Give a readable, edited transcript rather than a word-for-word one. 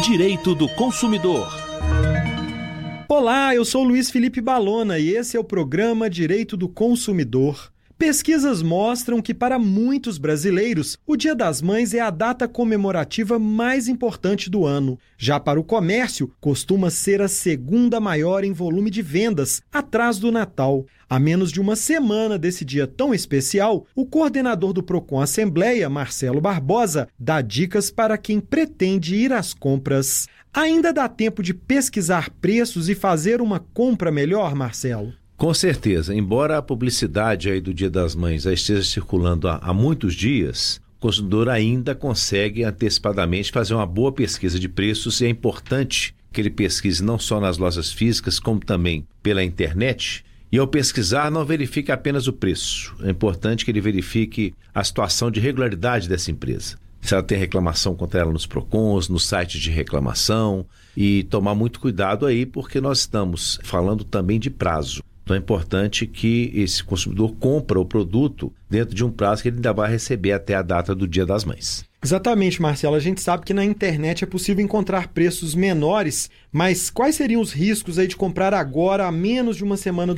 Direito do Consumidor. Olá, eu sou Luiz Felipe Balona e esse é o programa Direito do Consumidor. Pesquisas mostram que para muitos brasileiros, o Dia das Mães é a data comemorativa mais importante do ano. Já para o comércio, costuma ser a segunda maior em volume de vendas, atrás do Natal. A menos de uma semana desse dia tão especial, o coordenador do Procon Assembleia, Marcelo Barbosa, dá dicas para quem pretende ir às compras. Ainda dá tempo de pesquisar preços e fazer uma compra melhor, Marcelo? Com certeza, embora a publicidade aí do Dia das Mães já esteja circulando há muitos dias, o consumidor ainda consegue antecipadamente fazer uma boa pesquisa de preços e é importante que ele pesquise não só nas lojas físicas, como também pela internet. E ao pesquisar, não verifique apenas o preço. É importante que ele verifique a situação de regularidade dessa empresa. Se ela tem reclamação contra ela nos Procons, nos sites de reclamação, e tomar muito cuidado aí, porque nós estamos falando também de prazo. Então é importante que esse consumidor compre o produto dentro de um prazo que ele ainda vai receber até a data do Dia das Mães. Exatamente, Marcelo. A gente sabe que na internet é possível encontrar preços menores, mas quais seriam os riscos aí de comprar agora, a menos de uma semana do